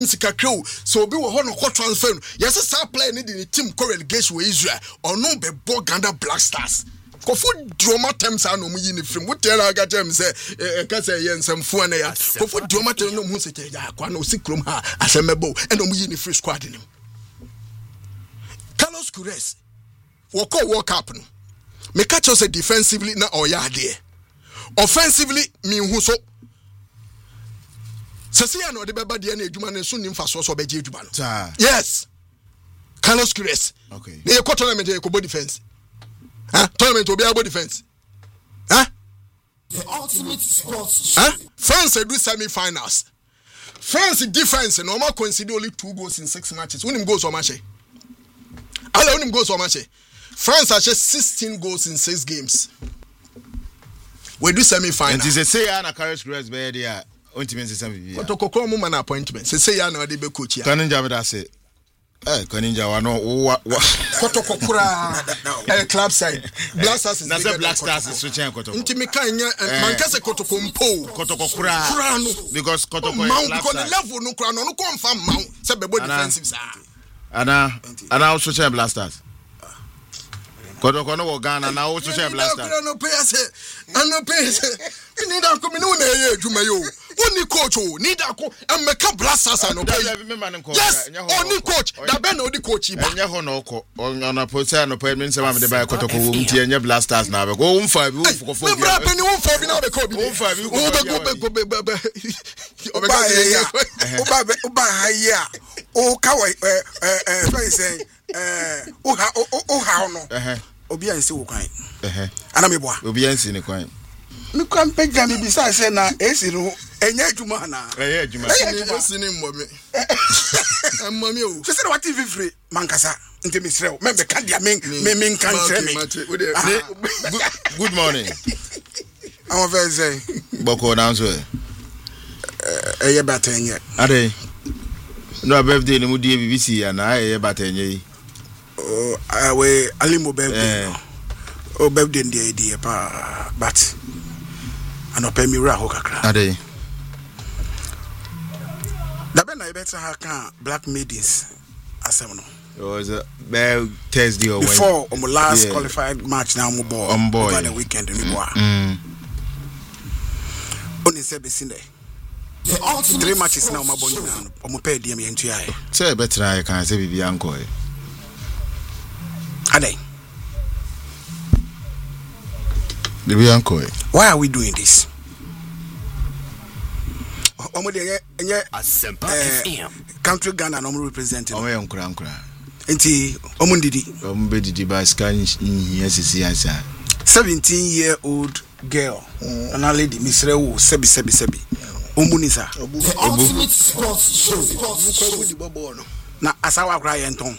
Sikakro, so be wo no transfer. Yes, a player need the team co-relegation with Israel or no be Uganda Black Stars. Kofu drama terms are no mu uniform. What tell I got them say can say yen some phone ya. Kofu drama terms no mu say ya kwa no sikrom ha asemebo and no mu uniform squad nim. Carlos Queiroz work up no. Me catch us defensively na oya there. Offensively me hu so Sasia no de beba de na adwuma ne so nimfa so beje adwuma no. Yes. Carlos Queiroz. Okay. Ne ko tournament e ko body defense. Tournament obi abo defense. The ultimate sports show. France do semi-finals. France defense no ma consider only 2 goals in 6 matches. Unim goals o match. Ala unim goals o match. France has 16 goals in 6 games. We do semi-final. And they say na Carlos Queiroz be there. Ultimate system. But kokoko mu man appointment. Say ya na de be coach ya. Kaninja be da say. Kaninja wa no kotokokura club side. Black Stars is na say Black Stars is switching kotoko. Nti me kan nya man kase kotokompo. Kotokokura. Kura no because kotoko because the level no kura no confirm man say be defensive sa. Ana switching Black Stars. Kotoko no Ghana na switching Black Stars. No pay say. Ano pay say. Need a come no na ye adwuma yo. Oni coach o need a ko and make Black Stars no pay. Yes, oni coach. Da be na odi coach ba. Enye ho no ko. Ona posa no pay me say ma me de ba kotoko wo nti enye Black Stars na be go umfa bi wo fo. Me bra pe ni umfa bi na be ko bi. Umfa bi go be. Oba haya. O ka we say o ha no. Obi anse wo kwan. Ana me boa. Obi anse ne kwan. Me kwan pega me bisa say na esi no enye adwuma na. Enye adwuma. Esi ni mmome. Mmome o. So say what TV free mankasa. Nti me srew. Me be ka dia men kan sre me. Good morning. I'm very say. Boko na so. Eye bata enye. Ade. No birthday ni mu die BBC ya na eye bata enye yi. We alimo birthday. O birthday ndi idea pa but anope mi ra ho kakra. Ade. Da be na e better ha kan Black Maidens asem no. It was a bad Thursday or before on last qualified match now on board over the weekend in Iboa. Only say be seen there. 3 matches now my boy now. Omo pay DM NTI. Say better I can say bibi anko e. Ade. Bibi anko e. Why are we doing this? Omo de enye Asempa FM. Country Ghana no representing. Omo yankura. Enti omo ndidi. Omo be didi ba scan yesisi ansa. 17-year-old girl. Ana lady Misre wo sebi. Omunisa. The ultimate sports show. Na asawa kra yenton.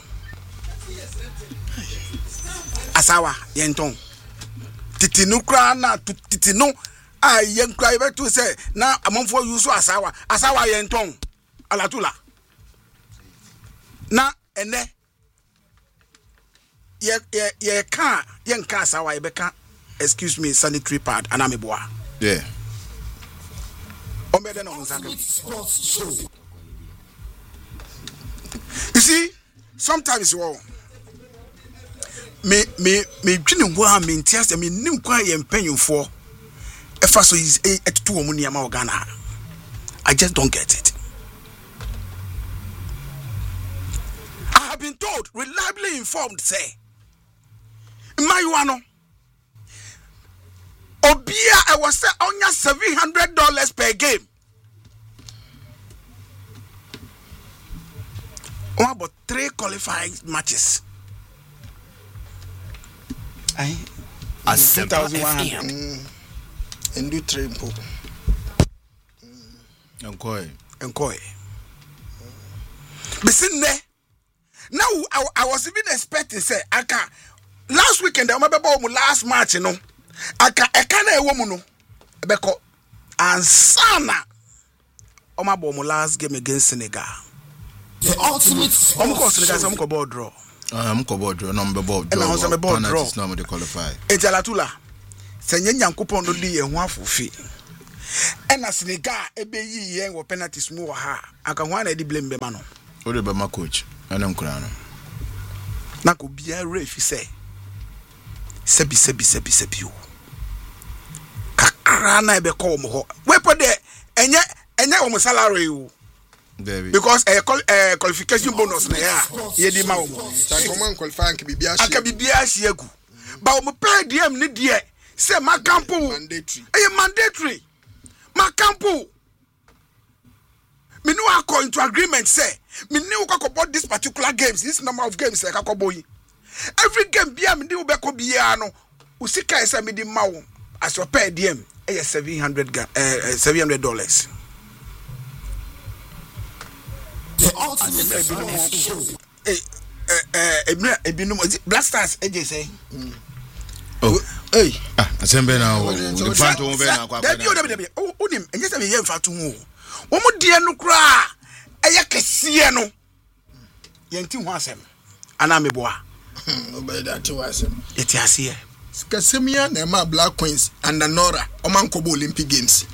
Asawa yenton. Titinu kra na titinu yen kra betu say na amonfo use asawa yenton. Alatula. Na ene ye ka yenka asawa yebeka excuse me sanitary pad anameboa. Yeah. You see, sometimes me dream wa me ntiase me nim kwa ye mpanyumfo efa so is etutu omu niam Ghana. I just don't get it. I have been told, reliably informed, say Mayuano Obia, I was only $700 per game. About 3 qualifying matches. Asempa FM. And do 3 people. Enjoy. Listen there. Now I was even expecting say last weekend I remember last match, you know. Ekana ewomu no ebeko ansana omabo mo last game against Senegal. The ultimate Senegal some ko ball draw. Board draw number board draw. And some ball draw. It's not to qualify. Ejalatula. Senye nyankopon do di ye ho afofi. ɛna Senegal ebeyi yɛn wɔ penalties mu wɔ ha aka ho ana de blame be ma no o de be ma coach ana nkura no na ko bia refi sɛ sebi o kakra na ebe kɔ mo ho we po de enye wo salary o because qualification bonus na ya ye di ma wo say command qualify nke bibia aka bibia hye agu ba wo pay DM ni de say makampo mandatory makampo me no accord into agreement say me new about this particular games this number of games like akoboyi every game bia me dey be ko bia no usika say me di ma wo as your pay DM $700 The ultimate sports show. Blasters AJ say hey asembe na the phantom be na kwa kwa onim enye say me ye mfa to ho wo mo die no kura eye kese no yenti ho asem ana meboa obeda to asem eti ase Kasemia na ma Black Queens and Nora omankobo Olympic Games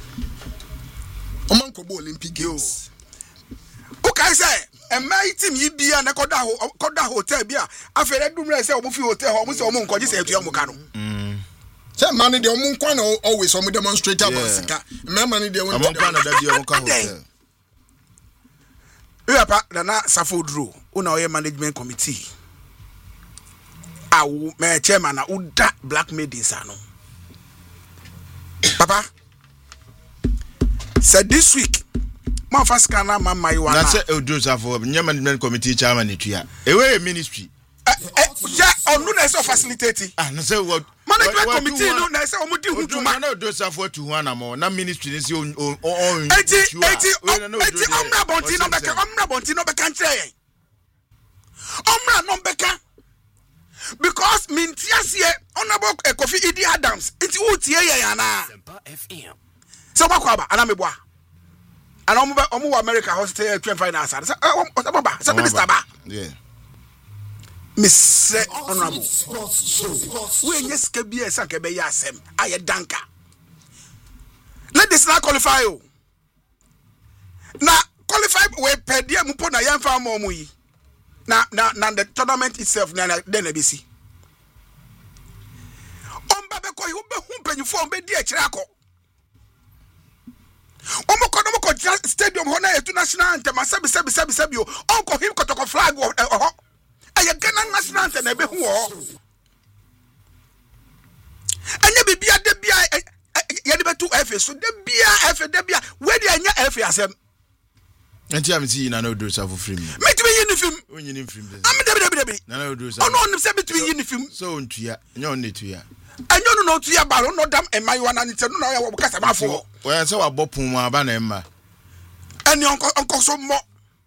okay say my team yi bia na koda hotel bia afere dumre say omo fi hotel ho mo say omo nkoji say etua mo ka no say man dey omo nkwa na always omo demonstrate about sika man dey omo nkwa na da bia omo ka hotel pa na Safodro una oye management committee awu me chairman na uda black maidens ano papa said this week ma fasika na mama yi wana na say Odo Safo management committee chairman etua ewe ministry ja onu na so facilitate na say what management committee no na say omudi hutuma na Odo Safo tu ho na mo na ministry ni say on eti omra bonti no beka nkyere omra no beka because mintiasie honorable Kofi Idi Adams enti utie ye yana FM so bakwaba ana meboa ana omo America hospital twin finance say baba say minister ba yeah Mr. Honorable we yes ke bia say ke be ya asem aye danka ladies na qualify o na qualify we pedia mu po na yemfa ma omo yi na the tournament itself na then ABC omba be ko hu be hu panyufo ombe di akire akọ omoko stadium ho na international anthem sabi o onko him kotoko flag ho aye Ghana national anthem na be hu ho anya bibia de bia ye de betu FA so de bia we de anya FA asem enti am see na Odo Safo free me metime yinifim onyinifim am de na Odo Safo ono nim se metime yinifim so ontua nya on netua enyo no otua ba no dam emayiwa na nte no na ya wo kasa mafo we say wa bopun mu aba na emma eni onko so mo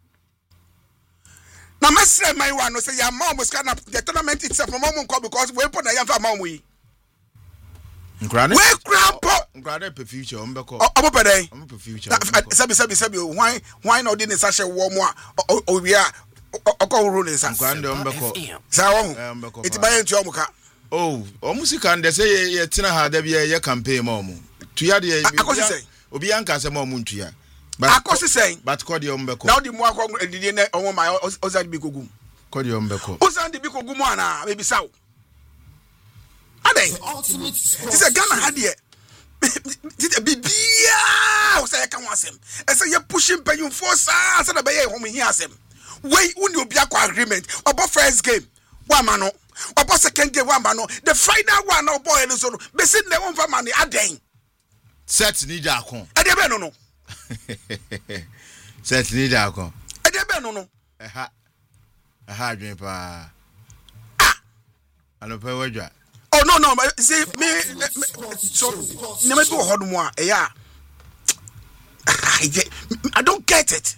na mesre emayiwa no say ya ma mo ska na the tournament itself mo nko because we put na ya fa ma mo yi nkrane we crampo nkrane pe future ombeko obo pedai omo pe future sabi why no dey sa she wo mo a owia okowuru ne sa nkrane ombeko sa wo iti baye ntu omuka omo sika nde say ye tena ha da bia ye campaign ma omo tuya de obi anka se ma omo ntuya akosi say but call the ombeko now the mo akọ edidi ne omo ma ozadi bi kogum call the ombeko ozadi bi kogum ana be bisaw adai this a Ghana had here bibia o say kan wasem e say you pushing pen you force say na be ye home here asem wey uni obi akọ agreement obo first game wa ma no obo second game wa ma no the final one no boy no so no be sit na won fa ma ni aden set ni da kon e de be no set ni da kon e de be no aha adwen pa alo pe wadwa oh no see me so never do hold mo yeah I don't get it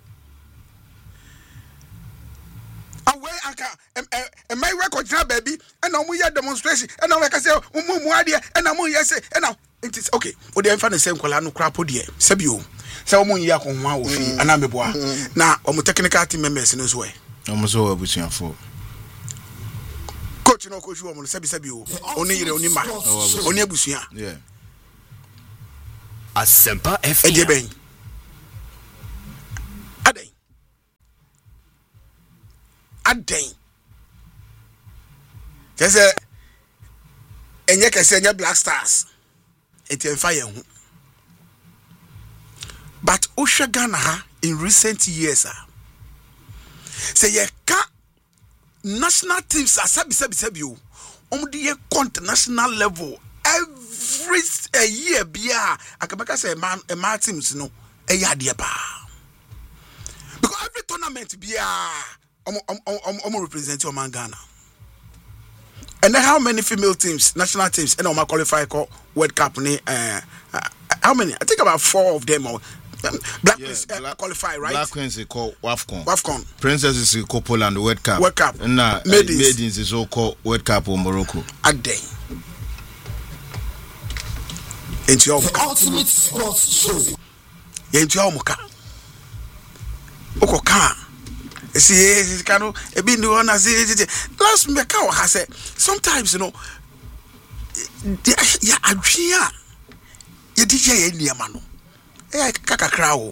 away anka my record na baby and now we demonstration and now like I say mu ade and now we say and now it is okay o dey fa na say nkola no krapo de sabio say o mu yi akonwa wo fi ana meboa na o mu technical team members no so e o mu so abusuafo coach no coach wo mo sabi o oni yire oni ma oni abusua yeah Asempa FM. Ejeben. Aden. Kese enye kese enye Black Stars. Eti enfa ye hu. But Osha Ghana ha in recent years say ye ka national teams sabi o. Di ye international level every year bia akabaka say ma teams no e ya de pa. Because every tournament bia represent your man Ghana. And then how many female teams, national teams, and qualify call World Cup? How many? I think about 4 of them. Black Queens qualify, right? Black Queens is called WAFCON. WAFCON. Princesses is called Poland World Cup. World Cup. And Maidens is all called World Cup in Morocco. A day. Into your Ultimate Sports Show. Into your muka. Okoka. See, Kano, a bit new on as last Macau has said sometimes, you know, yeah, Adria, you DJ India Mano, eh, Kaka Crow.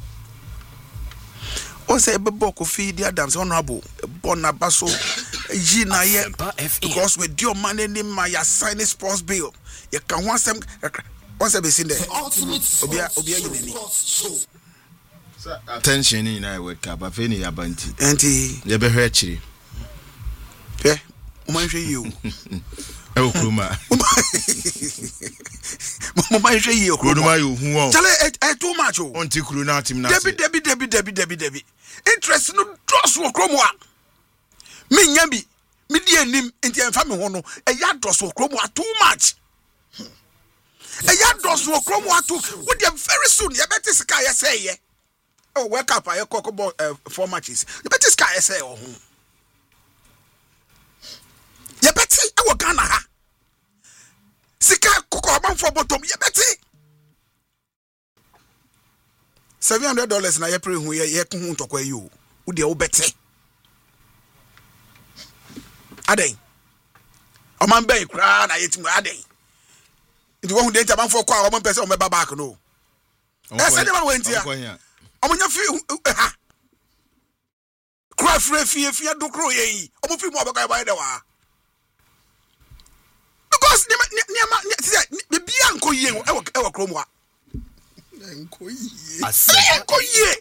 Or say a book of feed the Adams Honorable Bonabaso, Gina, because with your money in my assigned sports bill, you can once them be seen there. Obia, attention in I World Cup. I feel ya banti. Auntie, you be heard chiri. Yeah, you. Oh, Kruma. Mama, you. Kruma, you who Tell too much. Auntie Kruna, Tim Debbie. Interest no dross wo kromwa. Me nyambi, me die nim enti emfa me ho no. E ya dross wo kromwa too much. E ya dross wo kromwa too. We dey very soon. You better sky say ye. Oh, wake up! I talk about 4 matches. You better sky say oh. You better I Ghana ha. Sika koko man for bottom. You better $700 na ye pray hu ye kun to kwa you. Wo de wo better. Aden. O man be kra na yetim aden. Nti wo hu de ntaban for kwa o man pese o meba back no. Ese de man wenti ya. Omonya fi ha kra free fie do kro yi omo fi mo abaka ba de wa because ne bia nko yi e wa kro mo a nko yi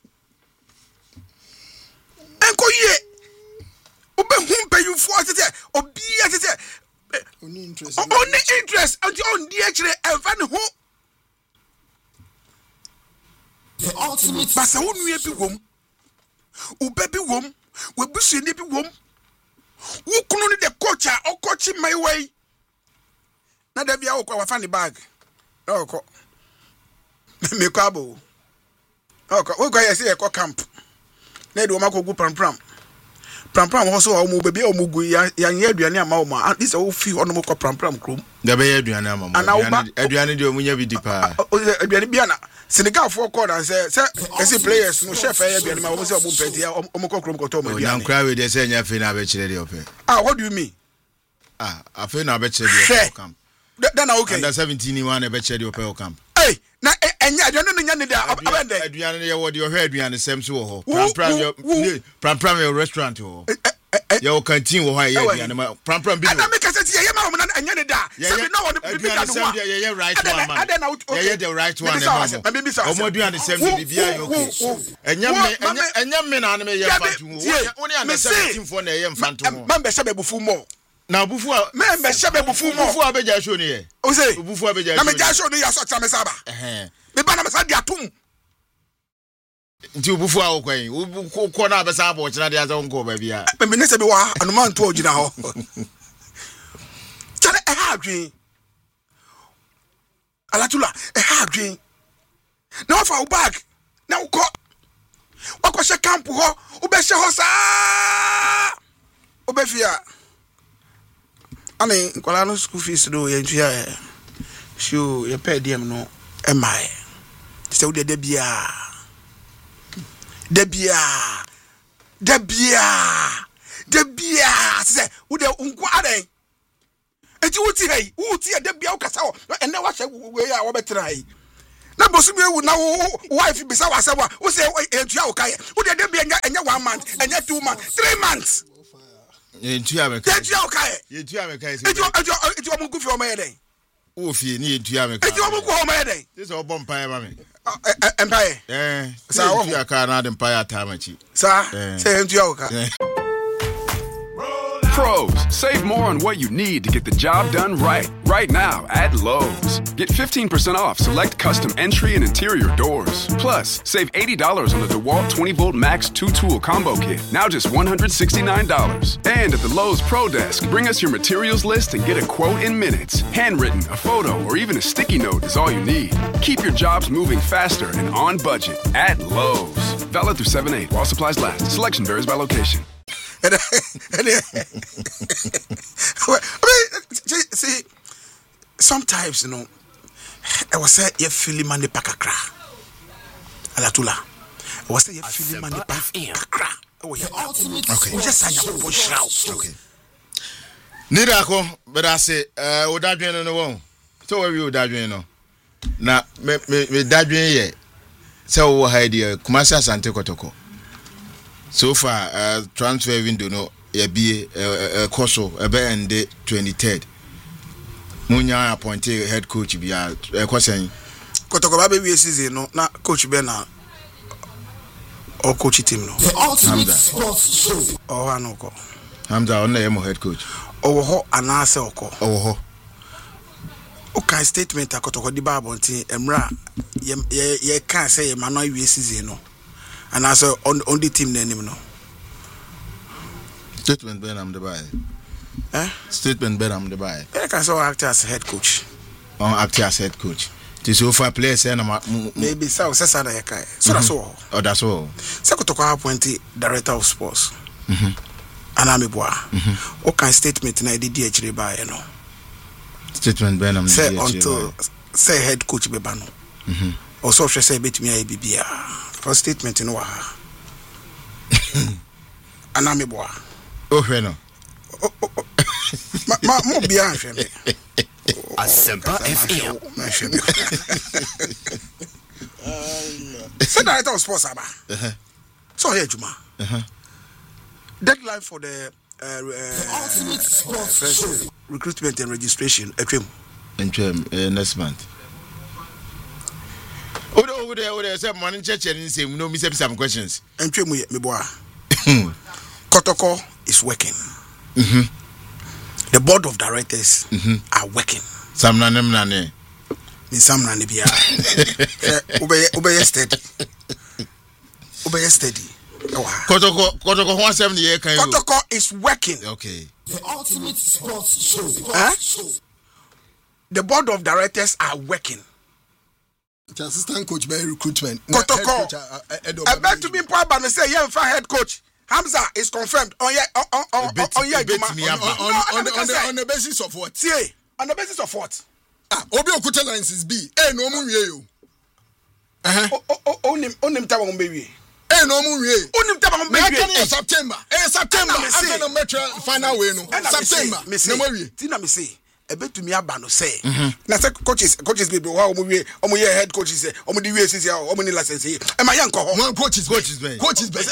obe hu pe you for tete obi tete oni interest and on di akire enfa ne ho. The ultimate Basa wonu ye bi wom. Ube bi wom, we busu ni bi wom. Wo kunu ni the coach o coach my way. Na da bia wo kwa wa fan the bag. Na wo ko. Me ko abo. Wo kwa ye say e ko camp. Na de wo makogu pram. Pram ho so wo mu bebi o mu gu ya nya aduane ama wo ma. At least wo fi ho no ko pram krom. Da be aduane ama mo. Aduane de o mu nya bi di pa. Aduane bia na Senegal for call and say players no chef air be ma say omo penti omo kokrom ko to mo bia. Na nkra we dey say nya fe na be kire dey open. What do you mean? Afe na be kire dey camp. Then okay. Under 17 ni one be kire dey open camp. Hey, na enya aduane no nya ne da abende. Aduane ye wo dey o hwe aduane sem so wo ho. Pram your restaurant wo. Your canteen wo ha ye aduane ma pram bi. Ada me kase ti ye ma mo na enya ne da. Say no one be da no. Ye right one man. Ye the right one man. Omo aduane sem bi bia yo okay. Enya me na me ye fantu wo. Woni under 17 for na ye mfantu wo. Man be se be bufu mo. Na bufu a me se be bufu mo. Bufu abeja show ni ye. O say bufu abeja. Na me ja show ni ya so cha me saba. Me ba na me sa dia tum. Nti obufu a okwan ko na abesa abo kira de aza nko ba bia me ne se be wa anuma nto ogina ho tare e ha adwen alatula e ha adwen na wa fa u bag na u ko wa ko she camp ho u be she ho sa u be fia ani nkola no school fees do ye ntua show ye pay dem no e mai se u de bia Debia say wo de unko adan enti wuti hey wuti e debia wo kasa wo enne wa hye we ya wo betra hey na bosu me wu na wife be say wasewa wo say entua wo kai wo de be enya 1 month enya 2 months 3 months entua me kai entua me kai entua mo kufi o ma yeden wo fie ni entua me kai entua mo ku o ma yeden this o bom pai ba me empire sa entua ka na de pai atamachi sa say entua wo ka. Pros, save more on what you need to get the job done right. Right now at Lowe's. Get 15% off select custom entry and interior doors. Plus, save $80 on the DeWalt 20-volt Max 2-tool combo kit. Now just $169. And at the Lowe's Pro Desk, bring us your materials list and get a quote in minutes. Handwritten, a photo, or even a sticky note is all you need. Keep your jobs moving faster and on budget at Lowe's. Valid through 7/8 while supplies last. Selection varies by location. See, sometimes I was say you feel money pakakra. Alatula. I was say you feel money pakakra. Okay. We just say you shout. Okay. Nidako, but I say odadwen no won. So where you odadwen no. Na me dadwen ye. Say wo hide Kumasi Asante Kotoko. So far, transfer window no be Koso ebe ende 23rd. Munya appointed head coach be Kosen. Kotoko ba be season no na coach be na or coach team no. The ultimate sports show. Oh anoko. Hamza on the head coach. Oh ho anase oko. Oh ho. Okay, statement Kotoko di ba bontin emra ye can say e mano we season no. And also on the team name no. Statement Benham the buy. Statement Benham the buy. I can so act as head coach. Act as head coach. This so far players maybe so Sasa Yakai. So that's all. Oh, that's all. Sekotoko appointed director of sports. Anamibwa. Okay, statement na DDH by no. Statement Benham say until say head coach bebano. Also say bet me bibia. For statement in Waha. Anamibwa. Oh, no. Mo bia hwe me. Asempa FM. Say director of sports aba. So here Juma. Deadline for the ultimate sports show. Recruitment and registration next month. Over there, some morning church and say, no, me some questions. And me boy. Kotoko is working. The board of directors are working. Some nane. In some nane bia. Obey steady. Kotoko 170 year can you? Kotoko is working. Okay. The ultimate sports show. The board of directors are working. The assistant coach by recruitment. Kotoko. I bet to be proud and say, yeah, head coach. Hamza is confirmed on the basis of what? See, on the basis of what? Obi Okuta lines is B. No mu wie yo. Onim taba mo bewie. No mu wie. Onim taba mo bewie. September. September. After the metro final way no. September. No mu wie. Tina me say. Ebetumi aba no say. Na say coaches be wa omo ye head coaches say omo di we say omo ni license. E ma yan ko ho. One coaches be. Coaches be.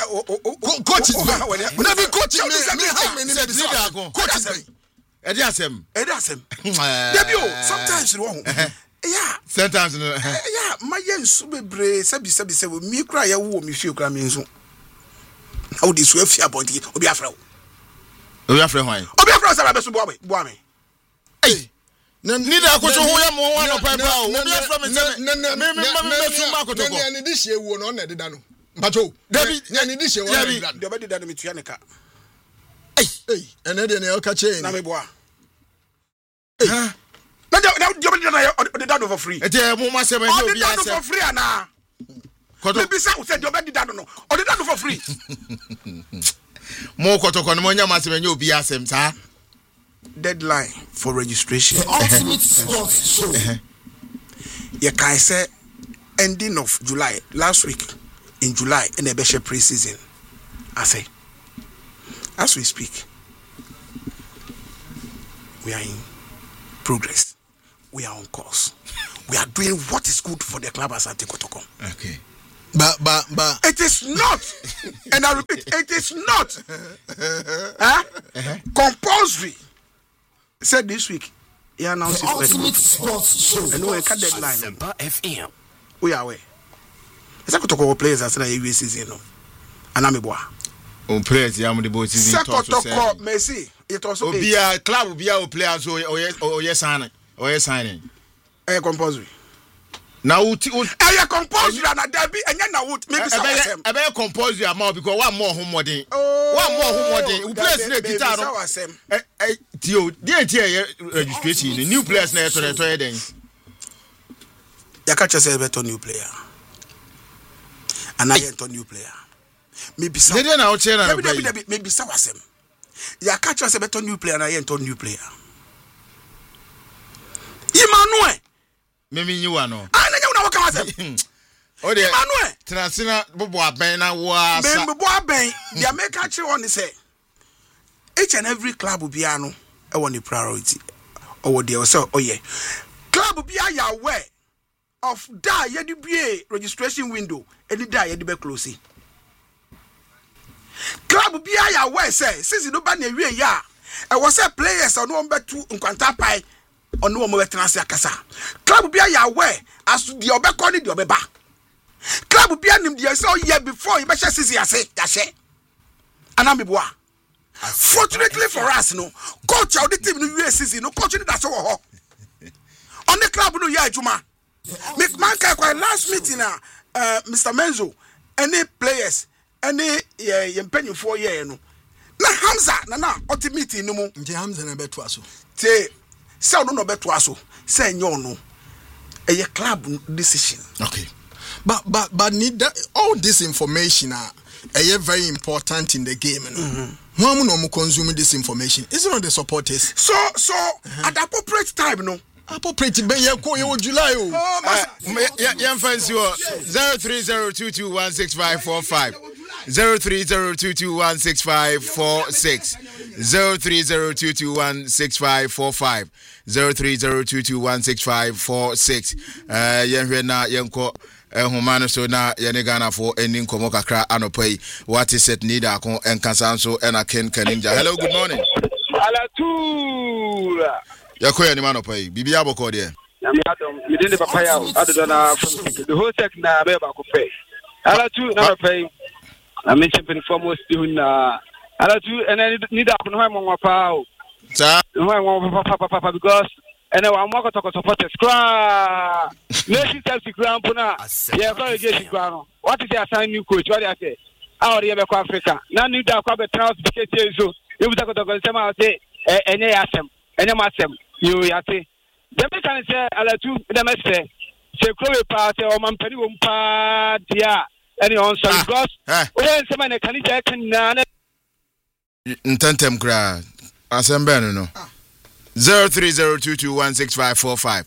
Na be coaches me how many coaches be. Ediasem. Debio sometimes no ho. Yeah. Sometimes no. Yeah, my yen so bebre sabi mi kra ya wo mi hwe kra mi nso. How this we fia bonti obi afra wo. Obi afra hwan? Obi afra say abeso bo me. Hey, Nida akoto ho ya mo wa no pa bra o. Obi afra me say me tuma akoto ko. Ne di hye wo no na deda no. Mpacho. Dabi, ne di hye wo na deda. De obedi da no metua ne ka. Hey, ene de ne o ka che. Na me boa. Na de obedi da na de da no for free. E dey mo ma se me obi ase. For free ana. Koto be say o say de obedi da no. O de da no for free. Mo koto ko no mo nya ma se me obi asem sa. Deadline for registration. The ultimate sports show. You can say ending of July, last week in July, in the Beshe pre-season. I say, as we speak, we are in progress. We are on course. we are doing what is good for the club Asante Kotoko. Okay. But it is not, and I repeat, it is not compulsory. Said this week, he announced it. Ultimate Sports Show. And we can deadline. Asempa FM. We are aware. It's a Kotoko players as a UV season. And I'm a boy. On players, the boat is Kotoko, Messi. It also be a club will be our players or yes, signing. Compulsory. Now, I compose you and a Debbie, and then I would maybe I better compose you more because one more homework. One more homework. Who plays the guitar? Dear registration, new players near to the trading. You catch yourself a new player, and I ain't a new player. Maybe some. Maybe some of them. You catch yourself a new player, and I ain't a new player. Emmanuel. Maybe you are no. I know what comes. Oh, dear. Emmanuel. Transina Boboa Bena was. Boboa Ben. The American on say. Each and every club will be ano. I want the priority. Oh, dear. So, oh, yeah. Club will be aware of that. You be registration window. Any day you be closing. Club will be aware. Say, since you don't ban a year, yeah. I was a players on number 2 in Quantapai. On no more transfer kasa. Club be aware as to the obekoni the obeba. Club be anim the so year before you measure sisi ase yahye. Anamibwa. Fortunately for us no, coach of the team no USCC no coach ni that so ho. On the club no year juma. Make man kai last meeting Mr. Menzo any players any yempenyu 4 year no. Na Hamza na ultimate no mu. Nje Hamza na beto aso. Say no beto aso. Say no. A club decision. Okay. But need that, all this information very important in the game. Who no consume this information? It's not the supporters. So at the appropriate time, no. Appropriate be ye ko ye July o. Yan fancy 0302216545. 0302216546. 0302216545. 0302216546. Yen na yenko humano so na yene Ghana for ending komo kakra anopai. What is it need akon enkansanso ena ken kaninja. Hello, good morning. Alatura. Yakoya ni manopai. Bibi aboko de. Adam, you didn't papaya. I don't know the whole sec na be ba ko pay. Alatu na pay. I mentioned foremost doing Alatu and I need up no mo pa. Sir, papa because and I'm going to talk support the scrum. Nation tells the ground puna. Yeah, very good ground. What is the assign new coach? What do I say? Out here back Africa. Now new da kwa be transport so. You talk to sema say any asem. Any masem. You yate. The can say Alatu the message. Say Chloe pa say o man pedi wo mpa dia. Any on so because when someone can na Ntentem kra. Asembe no. 0302216545.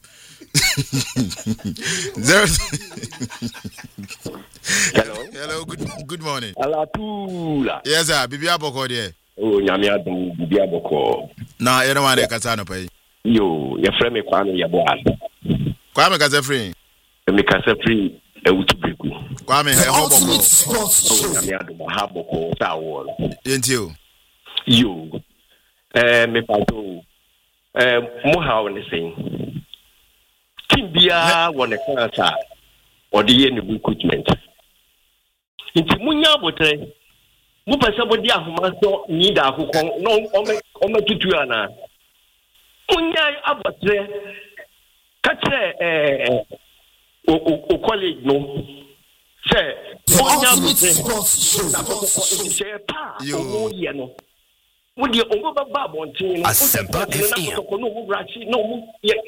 Hello, good morning. Alatula. Yes sir, Bibi Aboko there. Oh, nyame adom Bibi Aboko. Na you don't want to kasa no pay. Yo, your friend me Kwame Yeboa. Kwame kasa free. Me kasa free Ewutubeku. Kwame he hobo. Nyame adom haboko ta wo. Yentio. Yo. Me pato. Mo how ne saying. Team bia won the cancer or the year recruitment. Inti munya botre. Mu pese bodi ahoma so need akokon no o me tutu ana. Munya abotre. Ka kire o college no. Say munya botre. Say pa o ye no. Would you over Babontin? Asempa FM. No, yet,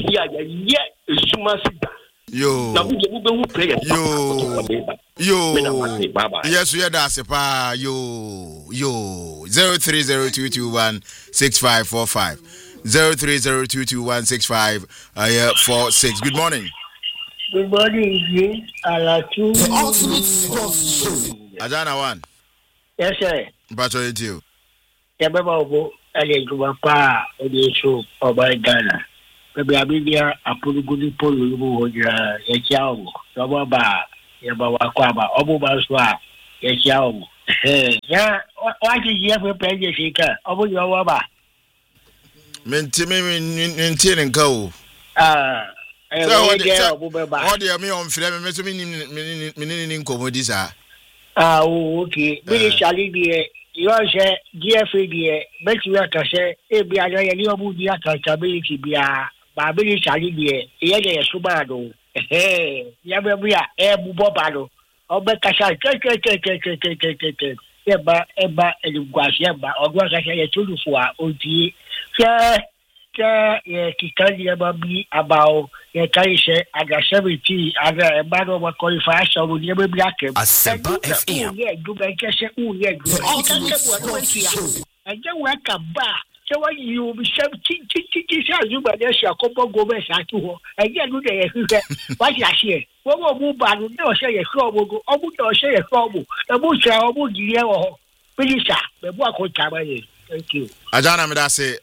Yo. Yes, we are Dasepa. Yo. 0302216545. 0302216546. Good morning. Good morning, Alatu. The Ultimate Sports Show. Ajana one. Yes, sir. Bacho you. Yababa Obo, Alejuma Pa, Odesho, Oba Ghana. Baby, I be there. I put a good pull. You go, yeah, chow. Ba, yeah, Bawakaba, Obubaswa, yeah, chow. Yeah, what is your pay, Shaker? Over your waba. Maintaining go. What do you mean on film? Meaning commodities. Okay. Billy Shally, you are share GFA, bet you are to say, if we are a new accountability, Billy Shally, yeah, Subado. Hey, Yabia, Bobado, or Becasha, Eba, and Guasiaba, or Guasha, Tulufua, OT, Kikali about Kaisha, Aga 70, Aga Bado qualifiers, so will never be active. Asempa FM. Yeah, do by Cassia, and then work a bar. So when you be 17, you by the Shacopo Gomez at two, and yet do they what I hear? What will move by no say a trouble, or would say a trouble, a butcher, or would you or Pelisha, the work with Cabaret. Thank you. Ajana Medase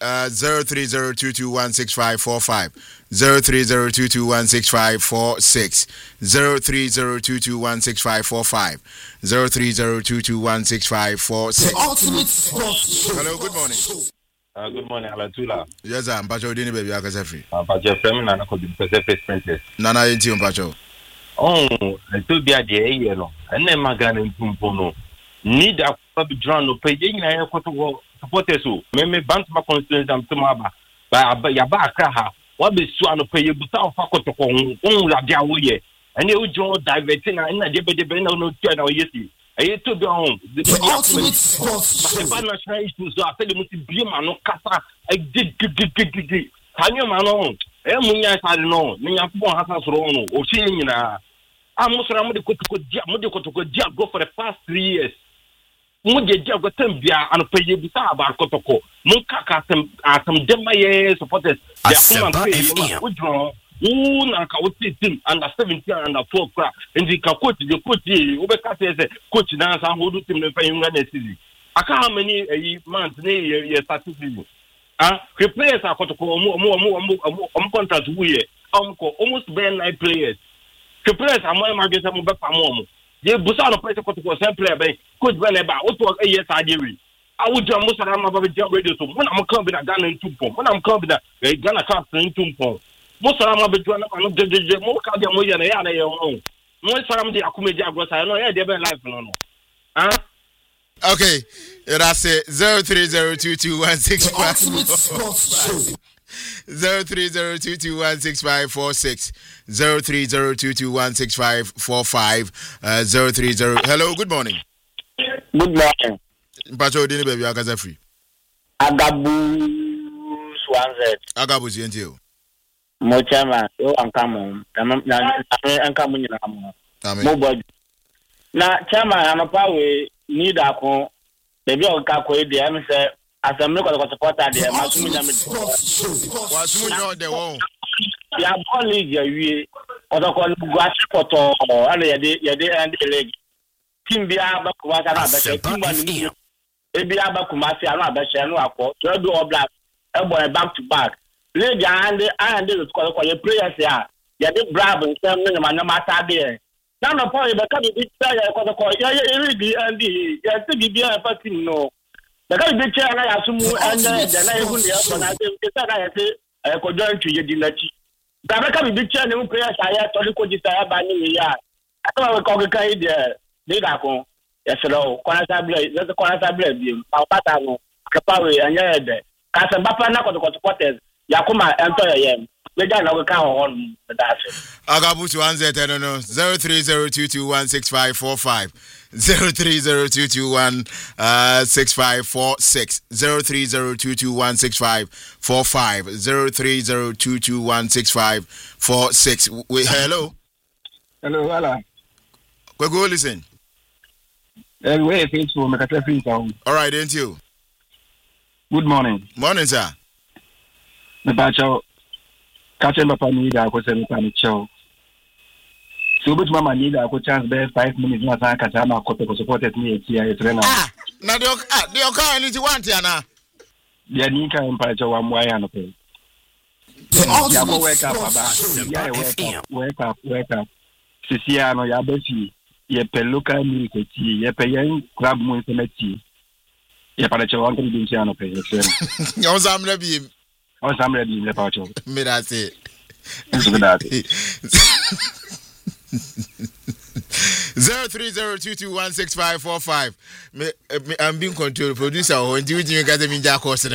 0302216545 0302216546 0302216545 0302216546. Ultimate Sports Show. Hello, good morning. Good morning, Alatula. Yes, I'm Pacho Dini baby Akasefi. Pacho Femi Nana could be Pacific Princess. Nana Inti Pacho. Oh, I told you you know, and then Magan and Pumpono. Need a public journal paying a photo supporters who may bank my constituents and Tumaba by Yabaka. What be Swan pay you without Fakoto, Lajawoye, and you draw diverting and I did no channel yesterday. I told you home. The Ultimate Sports Show. national issues are telling me to be man, Kasa. I did. Can you man on? Munya, I don't know. Nia has wrong or seeing in a. I'm Muslim go for the past 3 years. Muje jago tembia and pay you about Kotoko. Munkaka some Demaye supporters. Asempa FM. Team under 17 and 4 crap. And the coach, the coach, Ubeka says, coach now, some who do team the paying season. I can't how many months, years, season. The players are more contract. We almost ban 9 players. The players are more markets and back from home. They Busano player to same player by coach Beneba. What was a year I would jump most of them about the radio. So when I'm coming with a gun in 2 points, when I'm coming with a gun cast in 2 points. Most of them are between more cardio and a young. Most of them the Akumeja Gross. I know, yeah, they've been live. Okay, that's it. 0302216546 0302216546 0302216545 030. Hello, good morning. Good morning. Pacho Dini baby Akasefi. Agabu Swanzet. Agabu Zientio. Mochama, yo ankamo. Ankamo nyina mo. Mo na chama anapawe need akon. Baby o ka ko ide am say asem ko supporter de masumi na me. Wasumi no de won. Ya ball league ya wie. Odoko guashi poto ana yede and league. Team bia ba ko wasa na ba team ba ni. Ebi aba kumasi ana ba she no akọ. So do all black. E boy back to back. League and the ko players ya. Ya de bravo nsem no ma mata de. Now no point be ka bi tell ko ya read and ya ti bi bia fa team no. The guy be chair na ya sumu and the na ehu ne ya na se na ya se ko join to ye di lachi. Da be ka bi chair ne players ya to ko di ya ba ni ya. Ato we ko ka ide de da ko ya se lo kwana sabla bi pa pata no ka we anya ede. Ka se bapa na ko supporters yakuma ento yem. We da na we ka on that. Agabu to answer no 0302216545 0302216546 0302216545 0302216546. Wait, hello. Hello. Go listen. Anyway, thanks for Makatefi. All right, ain't you? Good morning. Morning, sir. Nabacho. Catching up on need I was a show. So which mama need I could chance bear 5 minutes not I catch my copy supported me here trainer. Now the car need to want Yana. The Nika and Pacho one way and okay. Yako wake up about. Yeah, wake up. Sisiano Yabesi. Ye pe local music tea. Ye pe young club music tea. Ye pa the one thing Ciano pay. Yon samre bi. On samre bi le pacho. Me da say. That. 0302216545. I'm being controlled. Producer, when do you get them in Jack Horse?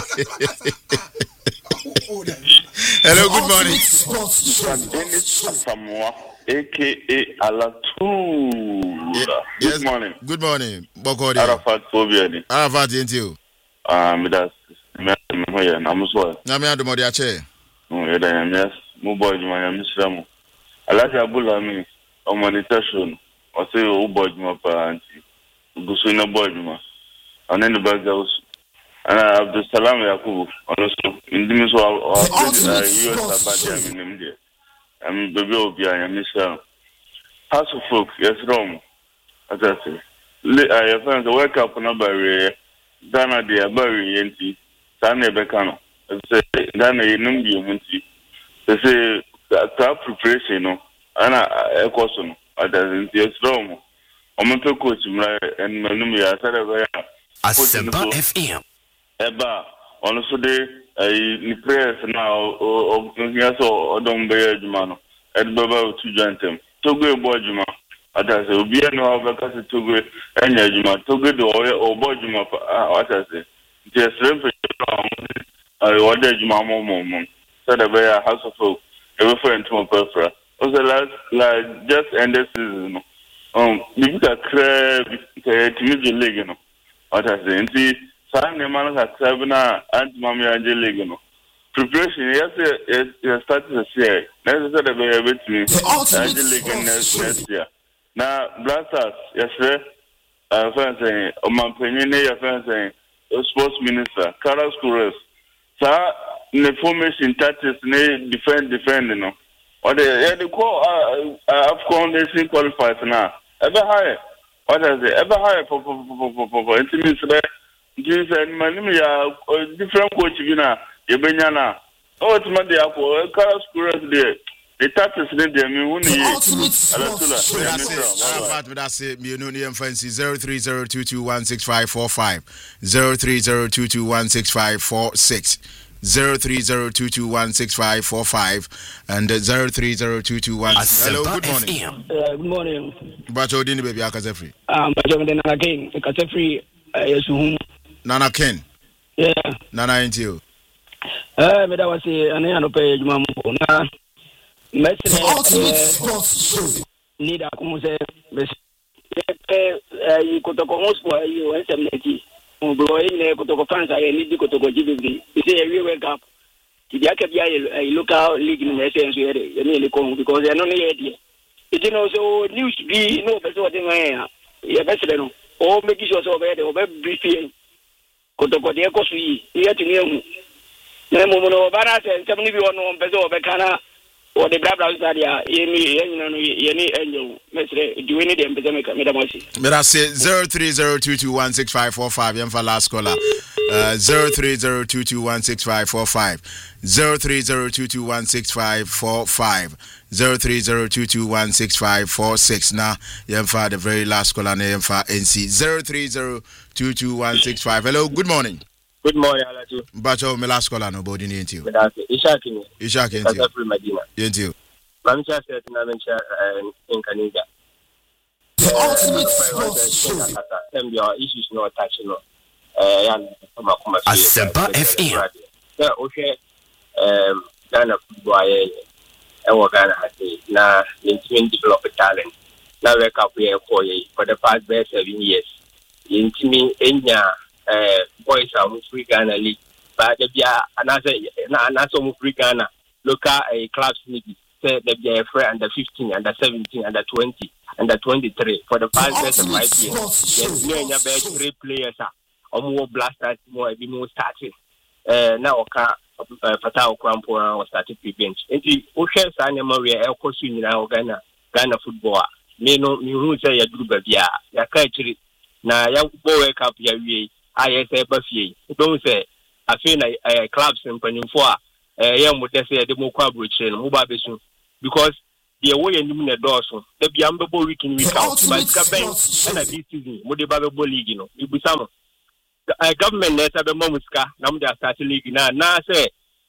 Hello, good morning. Dennis Samoa, aka Alatu. Good morning. Good morning. Bokodi. Arafat Sobiani. Arafat into. That's me. I'm sorry. Namia do Modiache. Yes, Muboy, my Misramu. Alaja Bulami, on meditation. I say, oh, boy, my parents. Gusuna Boyma. And then the bag goes. And Abdul Salam Yakubu, also in the midst of US Abadia in India. I'm the Bill, I am Mr. House of Folk, yes, Rome. As I say, I have found the wake up on a barrier, Dana de Abari Yenti, Sane Becano. I say, Dana Numbi Munti. They say, that preparation, and I question, as in yes, Rome. Omonto coach, and Manumia, Sarah. Asempa FM. Eba, also the prayers now, yes, or don't bear Jumano, at Baba to join them. Togo boy Juma, as I say, be no other cousin Togo, and Juma, Togo or boy Juma, what I say. Just remember, I ordered Juma Momon, said a bear house of folk, ever friend to my perfra. Was the last, like, just ended season. You got crab to use your leg, what I say, and see. San man has 7 and Mammy Angelic. Preparation, yes, it started to say, necessary to be with me. Angelic next year. Now, Blasters, yes, sir. Fancy, my opinion, fancy, sports minister, Carlos Cruz. Sir, the formation touches, defend, or the call, Afcon, they qualified now. Ever higher. What is it? Ever higher for intimacy. Jesus and Manimia, different coach, Yabena. Oh, it's Monday, Carlos Cruz there. The taxes need them. You wouldn't that's it. Union Fancy 0302216545 0302216546 0302216545 and 030221. Hello, good morning. Good morning. But you didn't baby Akazefri. But Nana again, Akazefri, yes, Nana Ken. Yeah. Nana into you. But I was an annual page, Mamma. Ultimate Sports Show. Need a commotion. You could talk almost for you and some lady. Blowing could talk fans. I need to go to GBV. You say, we wake up. If you can be a local league in essence, you're nearly calling because they're not idea. It is also news to be no better than I am. You're better than all make it so bad or very briefing. Could talk the echo sweet. You have to know. Nemono Barat and 71 peso of Becana. Or the Brabra Stadia, Yeni Angel, Mestre, do we need them? But I say 0302216545, and for last caller 0302216545 0302216545 0302216546. Now, you for the very last caller name for NC 03022165. Hello, good morning. Good morning, Alaju. Bacho, my last caller, nobody needs you. Ishak into Medina. Into Mamcha said, Namencha in Canada. The Ultimate Sports Show. Your issues no touching. Asempa FM. Okay, Ghana football, Ghana has now intimate develop talent. Now wake up here for the past 7 years. Intimate Enya. Boys are free Ghana league, but there be another free Ghana local clubs need say there be a free under 15, under 17, under 20, under 23 for the past 5 years. There's no bad 3 players or more blasters more be more starting. Now Fatah Okrampo was started to bench. And the Ocean Sana Maria El Cosin now Ghana football. Me no who say ya do babia ya catch na ya wake up ya we I say Buffy. Don't say I feel like clubs in Penifua yeah mo dey say dey mo kwa broche no mo ba besu because the way you nim na doso the biambo week in week out my campaign and this season mo dey ba be league no ibusa no government let be mo muska na mo dey start league na say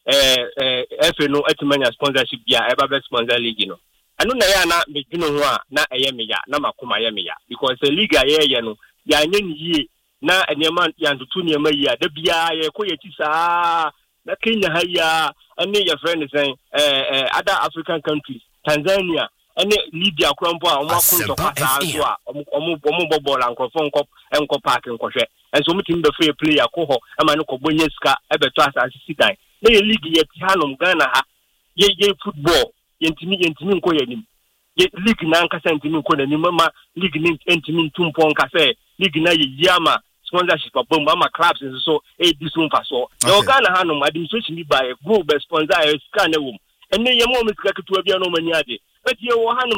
FA no etimanya sponsorship bia e ba be sponsor league no anu na ya na me dwunu ho a na eye me ya na makoma ye me ya because the league ye no ya nya ni yie na enema ya ntutu ne ma yie da bia ye ko ye ti saa na Kenya ha ya ene your friend saying other African countries Tanzania ene Libya krampo a omo akonto kwata so a omo bobol ankofo enko park enkohwe enso mutim be free player ko ho ama ne ko bonye sika ebeto asase sidan na ye league ye ti hanom Ghana ha ye football yentimi nko yanim ye league na nkasa ntimi nko nanim ma league ni ntimi ntumpo nkasa league na ye yama sponsorship abom ama clubs so disun faso no Ghana hanom administration bi by go be sponsor e scan ewom enne ye mo misika ketua bia no mani ade but ye wo hanom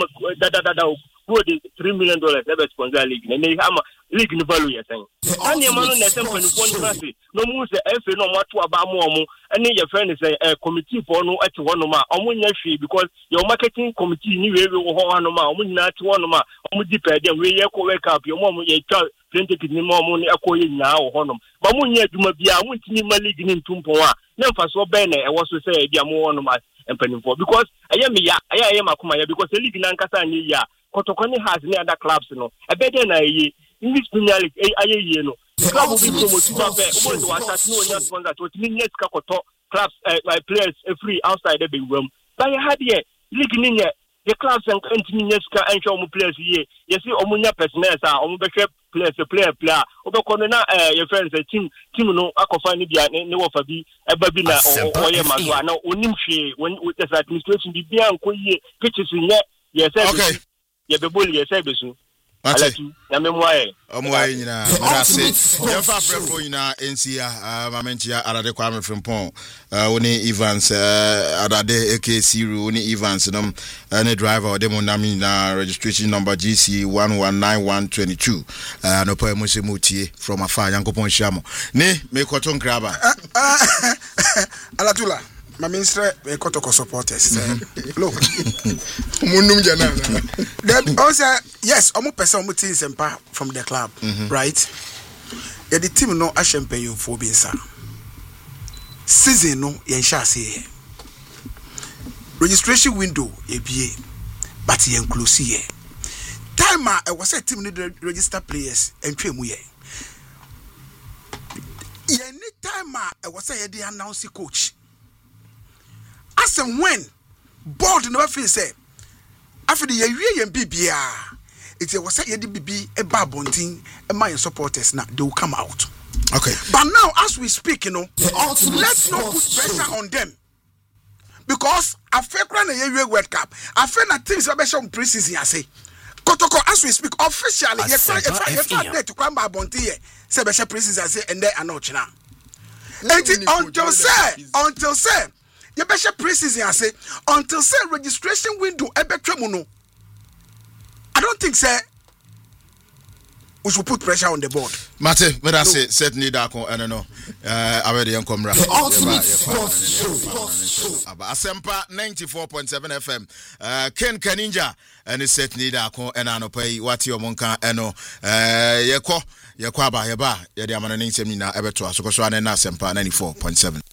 go the $3 million ebe sponsor league ne ama league ni value yesen ani ma no na sem pani contract no mu se FA no mato aba mo ene ye friend say committee for no ati ho no ma omo nya hwe because your marketing committee ni we wo ho no ma omo nyina ati ho no ma omo depend we ye ko wake up yo mo ye twa 20 ni mo ni akoye nyina ho no ba mo nya adwuma bia mo ntini ma league ni ntumpo a na mfa so be na e wo so say bia mo ho no ma empanimfo because aye me ya aye makoma ya because the league na nkasa ni ya Kotokoni has any other clubs no better na ye English Premier League aye ye no club will be promoted by obo to attach no nya sponsor to net ka koto clubs players free outside the big room but you had here league ni nye the clubs and continue net ka ensure omo players ye you see omo nya personnel sa omo be players player obo kono na your friends team no akofa ni bia ne wo fa bi eba bi na oye mazo na onim hwe when the administration bi bia nko ye pitches nye yes okay ye be boli ye say besu alatu na memoire omwaye nyina merase ye fa prefo nyina ensia mamentia arade kwa mefrempon woni Evans adade AK0 woni Evans nom ne driver de monami na registration number GC 119122 no po mo se mutie from afar yankopon hyiamo ne me koto nkraba alatula my minister Kotoko supporters look munum jana them also yes omo person omo team sempa from the club right yeah the team no ashempe you for be sir season no yen sha say registration window e bie but yen close here time I was a team need register players and twa mu ye yen time I was a dey announce coach as and when board never feel say after the year bibia it was say the bibi e ba bontin e my supporters now they will come out okay but now as we speak let's not put pressure on them because afekra na year World Cup afena teams are be pre-season I say Kotoko as we speak officially if I date to come ba bontin here say be pre-season say and there anoch na until say you better pre-season I say until say registration window ebetwemu no I don't think say we should put pressure on the board. Mate, but I say certainly that I don't know. Already come right. Asempa 94.7 FM. Ken Kaninja and certainly that and I no pay what your monka eno yeko yakwaba yaba yadi amana ning semina ebeto so so na Asempa 94.7.